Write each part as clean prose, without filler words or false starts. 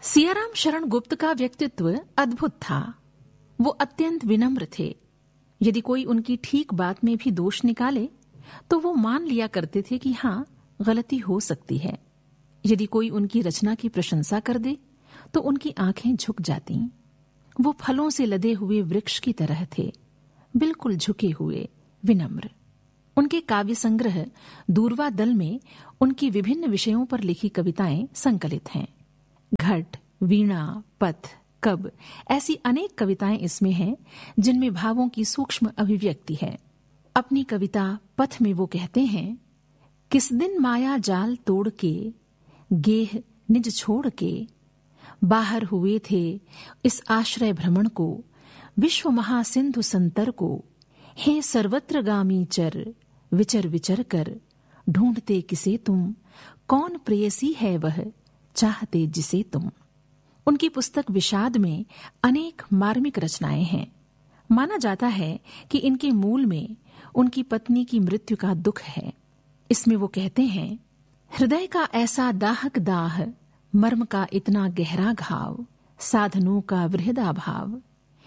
सियाराम शरण गुप्त का व्यक्तित्व अद्भुत था। वो अत्यंत विनम्र थे। यदि कोई उनकी ठीक बात में भी दोष निकाले तो वो मान लिया करते थे कि हाँ, गलती हो सकती है। यदि कोई उनकी रचना की प्रशंसा कर दे तो उनकी आंखें झुक जाती। वो फलों से लदे हुए वृक्ष की तरह थे, बिल्कुल झुके हुए, विनम्र। उनके काव्य संग्रह दूरवा दल में उनकी विभिन्न विषयों पर लिखी कविताएं संकलित हैं। घट, वीणा, पथ, कब ऐसी अनेक कविताएं इसमें हैं जिनमें भावों की सूक्ष्म अभिव्यक्ति है। अपनी कविता पथ में वो कहते हैं, किस दिन माया जाल तोड़ के गेह निज छोड़ के बाहर हुए थे इस आश्रय भ्रमण को, विश्व महासिंधु संतर को, हे सर्वत्रगामी चर विचर विचर कर ढूंढते किसे तुम, कौन प्रेयसी है वह चाहते जिसे तुम। उनकी पुस्तक विषाद में अनेक मार्मिक रचनाएं हैं। माना जाता है कि इनके मूल में उनकी पत्नी की मृत्यु का दुख है। इसमें वो कहते हैं, हृदय का ऐसा दाहक दाह, मर्म का इतना गहरा घाव, साधनों का वृहदाभाव,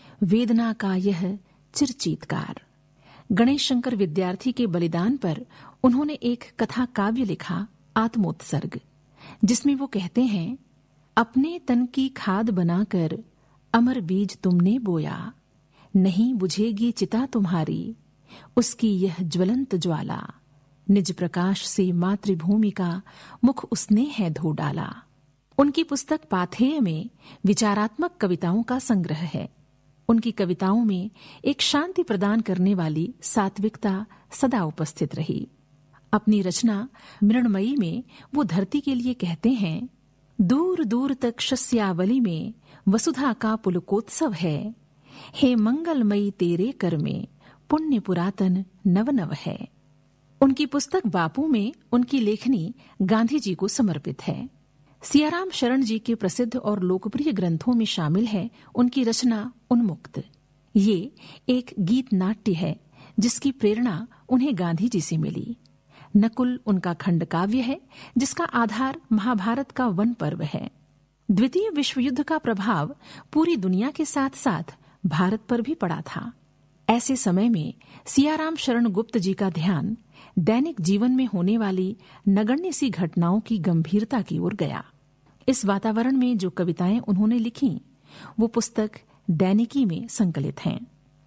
वेदना का यह चिरचीतकार। गणेश शंकर विद्यार्थी के बलिदान पर उन्होंने एक कथा काव्य लिखा, आत्मोत्सर्ग, जिसमें वो कहते हैं, अपने तन की खाद बनाकर अमर बीज तुमने बोया, नहीं बुझेगी चिता तुम्हारी उसकी यह ज्वलंत ज्वाला, निज प्रकाश से मातृभूमि का मुख उसने है धो डाला। उनकी पुस्तक पाथेय में विचारात्मक कविताओं का संग्रह है। उनकी कविताओं में एक शांति प्रदान करने वाली सात्विकता सदा उपस्थित रही। अपनी रचना मृण्मयी में वो धरती के लिए कहते हैं, दूर दूर तक शस्यावली में वसुधा का पुलकोत्सव है, हे मंगलमयी तेरे कर में पुण्य पुरातन नव नव है। उनकी पुस्तक बापू में उनकी लेखनी गांधी जी को समर्पित है। सियाराम शरण जी के प्रसिद्ध और लोकप्रिय ग्रंथों में शामिल है उनकी रचना उन्मुक्त। ये एक गीत नाट्य है जिसकी प्रेरणा उन्हें गांधी जी से मिली। नकुल उनका खंड काव्य है जिसका आधार महाभारत का वन पर्व है। द्वितीय विश्व युद्ध का प्रभाव पूरी दुनिया के साथ साथ भारत पर भी पड़ा था। ऐसे समय में सियाराम शरण गुप्त जी का ध्यान दैनिक जीवन में होने वाली नगण्य सी घटनाओं की गंभीरता की ओर गया। इस वातावरण में जो कविताएं उन्होंने लिखी वो पुस्तक दैनिकी में संकलित हैं।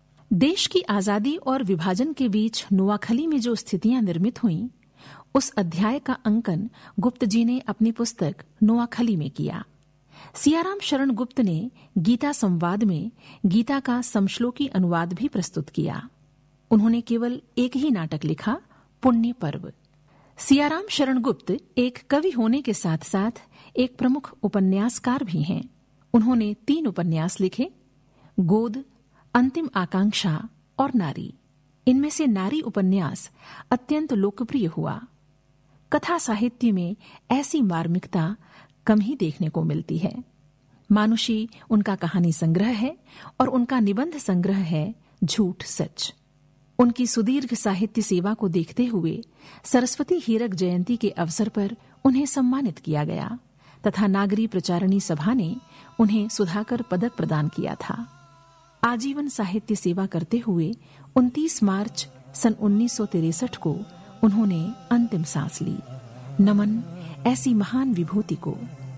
देश की आजादी और विभाजन के बीच नोआखली में जो स्थितियां निर्मित हुईं, उस अध्याय का अंकन गुप्त जी ने अपनी पुस्तक नोआखली में किया। सियाराम शरण गुप्त ने गीता संवाद में गीता का समश्लोकी अनुवाद भी प्रस्तुत किया। उन्होंने केवल एक ही नाटक लिखा, पुण्य पर्व। सियाराम शरण गुप्त एक कवि होने के साथ साथ एक प्रमुख उपन्यासकार भी हैं। उन्होंने 3 उपन्यास लिखे, गोद, अंतिम आकांक्षा और नारी। इनमें से नारी उपन्यास अत्यंत लोकप्रिय हुआ। कथा साहित्य में ऐसी मार्मिकता कम ही देखने को मिलती है। मानुषी उनका कहानी संग्रह है और उनका निबंध संग्रह है झूठ सच। उनकी सुदीर्घ साहित्य सेवा को देखते हुए सरस्वती हीरक जयंती के अवसर पर उन्हें सम्मानित किया गया तथा नागरी प्रचारणी सभा ने उन्हें सुधाकर पदक प्रदान किया था। आजीवन साहित्य सेवा करते हुए 29 मार्च सन 1963 को उन्होंने अंतिम सांस ली। नमन ऐसी महान विभूति को।